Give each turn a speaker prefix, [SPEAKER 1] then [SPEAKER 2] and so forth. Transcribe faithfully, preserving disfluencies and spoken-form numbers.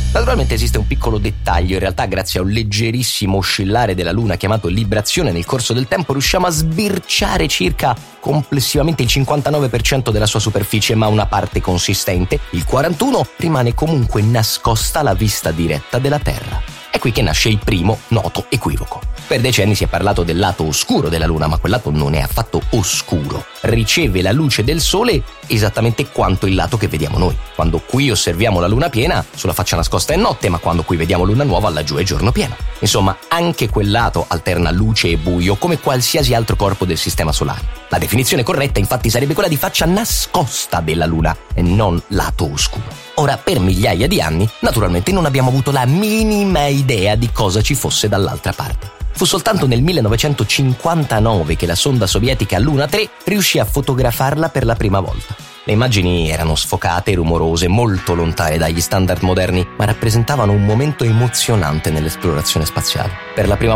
[SPEAKER 1] Naturalmente esiste un piccolo dettaglio: in realtà grazie a un leggerissimo oscillare della Luna chiamato librazione, nel corso del tempo riusciamo a sbirciare circa complessivamente il cinquantanove per cento della sua superficie, ma una parte consistente, il quarantuno, rimane comunque nascosta alla vista diretta della Terra. È qui che nasce il primo noto equivoco. Per decenni si è parlato del lato oscuro della Luna, ma quel lato non è affatto oscuro. Riceve la luce del Sole esattamente quanto il lato che vediamo noi. Quando qui osserviamo la Luna piena, sulla faccia nascosta è notte, ma quando qui vediamo Luna nuova, laggiù è giorno pieno. Insomma, anche quel lato alterna luce e buio, come qualsiasi altro corpo del Sistema Solare. La definizione corretta, infatti, sarebbe quella di faccia nascosta della Luna, e non lato oscuro. Ora, per migliaia di anni, naturalmente non abbiamo avuto la minima idea di cosa ci fosse dall'altra parte. Fu soltanto nel millenovecentocinquantanove che la sonda sovietica Luna tre riuscì a fotografarla per la prima volta. Le immagini erano sfocate, rumorose, molto lontane dagli standard moderni, ma rappresentavano un momento emozionante nell'esplorazione spaziale. Per la prima